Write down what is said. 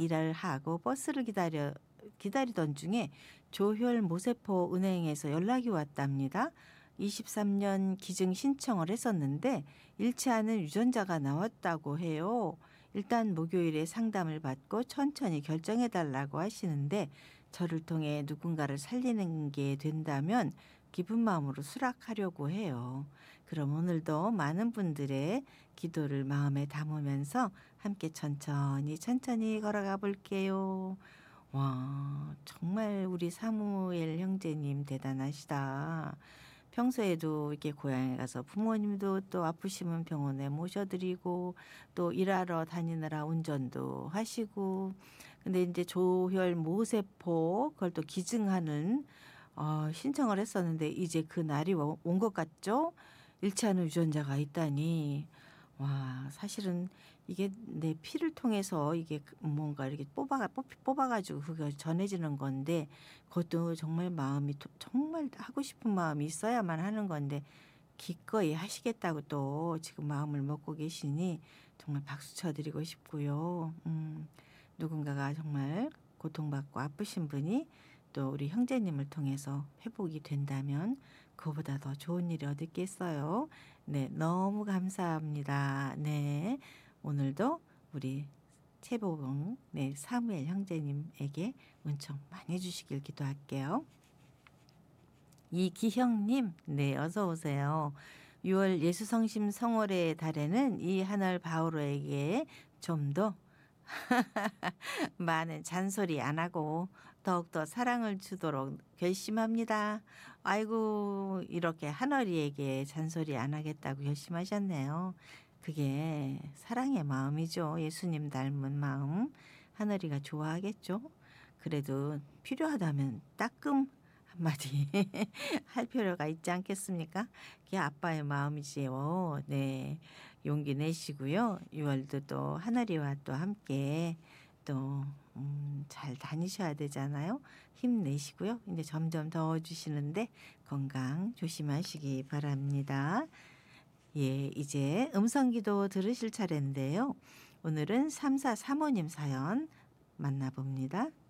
일을 하고 버스를 기다리던 중에 조혈 모세포 은행에서 연락이 왔답니다. 23년 기증 신청을 했었는데 잃지 않은 유전자가 나왔다고 해요. 일단 목요일에 상담을 받고 천천히 결정해 달라고 하시는데 저를 통해 누군가를 살리는 게 된다면 기쁜 마음으로 수락하려고 해요. 그럼 오늘도 많은 분들의 기도를 마음에 담으면서 함께 천천히 걸어가 볼게요. 와, 정말 우리 사무엘 형제님 대단하시다. 평소에도 이렇게 고향에 가서 부모님도 또 아프시면 병원에 모셔드리고 또 일하러 다니느라 운전도 하시고 근데 이제 조혈 모세포 그걸 또 기증하는 신청을 했었는데 이제 그 날이 온 것 같죠? 잃지 않은 유전자가 있다니. 와, 사실은 이게 내 피를 통해서 이게 뭔가 이렇게 뽑아가지고 그게 전해지는 건데 그것도 정말 마음이 정말 하고 싶은 마음이 있어야만 하는 건데 기꺼이 하시겠다고 또 지금 마음을 먹고 계시니 정말 박수 쳐드리고 싶고요. 누군가가 정말 고통받고 아프신 분이 또 우리 형제님을 통해서 회복이 된다면 그보다 더 좋은 일이 어디 있겠어요. 네, 너무 감사합니다. 네, 오늘도 우리 최보봉 사무엘 형제님에게 은총 많이 주시길 기도할게요. 이기형님, 네, 어서 오세요. 6월 예수성심 성월의 달에는 이 하늘 바오로에게 좀 더 많은 잔소리 안 하고 더욱더 사랑을 주도록 결심합니다. 아이고, 이렇게 하늘이에게 잔소리 안 하겠다고 결심하셨네요. 그게 사랑의 마음이죠. 예수님 닮은 마음. 하늘이가 좋아하겠죠. 그래도 필요하다면 따끔 한마디 할 필요가 있지 않겠습니까? 그게 아빠의 마음이지요. 네. 용기 내시고요. 6월도 또 하늘이와 또 함께 또, 잘 다니셔야 되잖아요. 힘내시고요. 이제 점점 더워지시는데 건강 조심하시기 바랍니다. 예, 이제 음성기도 들으실 차례인데요. 오늘은 3435님 사연 만나봅니다.